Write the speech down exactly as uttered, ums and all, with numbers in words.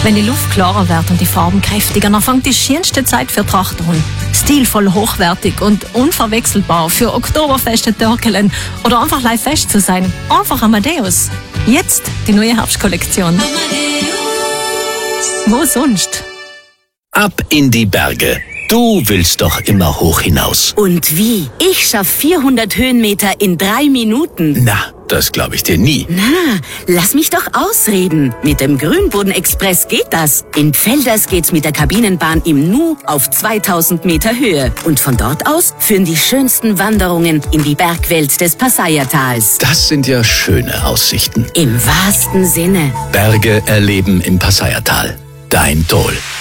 Wenn die Luft klarer wird und die Farben kräftiger, dann fängt die schönste Zeit für Trachter an. Stilvoll, hochwertig und unverwechselbar für Oktoberfeste, Törkelen oder einfach live fest zu sein. Einfach Amadeus. Jetzt die neue Herbstkollektion. Wo sonst? Ab in die Berge. Du willst doch immer hoch hinaus. Und wie? Ich schaff vierhundert Höhenmeter in drei Minuten. Na, das glaube ich dir nie. Na, lass mich doch ausreden. Mit dem Grünboden-Express geht das. In Pfelders geht's mit der Kabinenbahn im Nu auf zweitausend Meter Höhe. Und von dort aus führen die schönsten Wanderungen in die Bergwelt des Passayertals. Das sind ja schöne Aussichten. Im wahrsten Sinne. Berge erleben im Passayertal. Dein Toll.